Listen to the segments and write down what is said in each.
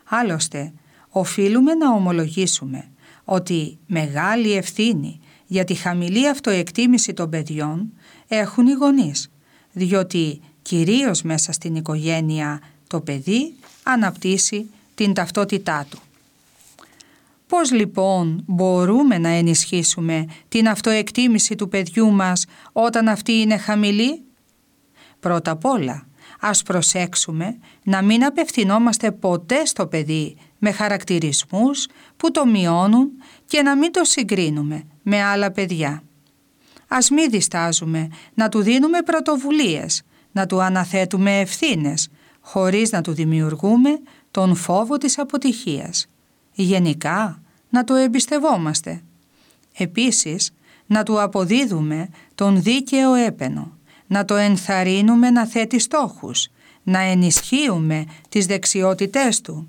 Άλλωστε, οφείλουμε να ομολογήσουμε ότι μεγάλη ευθύνη για τη χαμηλή αυτοεκτίμηση των παιδιών έχουν οι γονείς, διότι κυρίως μέσα στην οικογένεια το παιδί αναπτύσσει την ταυτότητά του. Πώς λοιπόν μπορούμε να ενισχύσουμε την αυτοεκτίμηση του παιδιού μας όταν αυτή είναι χαμηλή? Πρώτα απ' όλα, ας προσέξουμε να μην απευθυνόμαστε ποτέ στο παιδί με χαρακτηρισμούς που το μειώνουν και να μην το συγκρίνουμε με άλλα παιδιά. Ας μην διστάζουμε να του δίνουμε πρωτοβουλίες, να του αναθέτουμε ευθύνες, χωρίς να του δημιουργούμε τον φόβο της αποτυχίας. Γενικά, να το εμπιστευόμαστε. Επίσης, να του αποδίδουμε τον δίκαιο έπαινο, να το ενθαρρύνουμε να θέτει στόχους, να ενισχύουμε τις δεξιότητές του,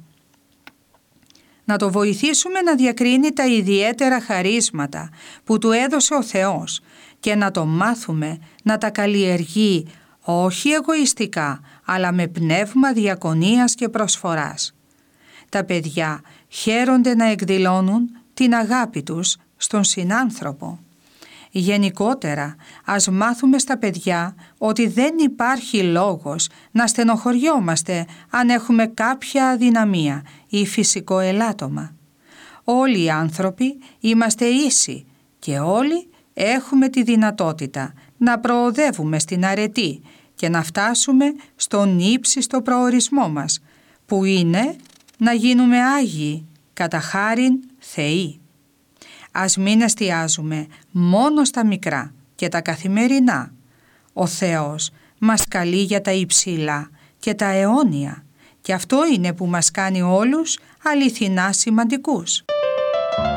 να το βοηθήσουμε να διακρίνει τα ιδιαίτερα χαρίσματα που του έδωσε ο Θεός και να το μάθουμε να τα καλλιεργεί όχι εγωιστικά, αλλά με πνεύμα διακονίας και προσφοράς. Τα παιδιά χαίρονται να εκδηλώνουν την αγάπη τους στον συνάνθρωπο. Γενικότερα, ας μάθουμε στα παιδιά ότι δεν υπάρχει λόγος να στενοχωριόμαστε αν έχουμε κάποια αδυναμία ή φυσικό ελάττωμα. Όλοι οι άνθρωποι είμαστε ίσοι και όλοι έχουμε τη δυνατότητα να προοδεύουμε στην αρετή και να φτάσουμε στον ύψιστο προορισμό μας, που είναι να γίνουμε Άγιοι, κατά χάριν Θεοί. Ας μην εστιάζουμε μόνο στα μικρά και τα καθημερινά. Ο Θεός μας καλεί για τα υψηλά και τα αιώνια, και αυτό είναι που μας κάνει όλους αληθινά σημαντικούς.